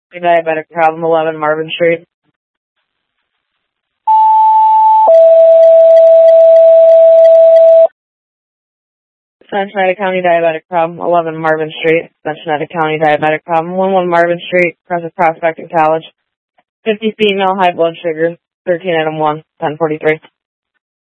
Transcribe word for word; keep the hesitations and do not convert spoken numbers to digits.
Diabetic problem, eleven Marvin Street. Cincinnati County Diabetic problem, eleven Marvin Street. Cincinnati County Diabetic problem, eleven Marvin Street, Crescent Prospect College. fifty female, high blood sugar, thirteen item one, ten forty-three.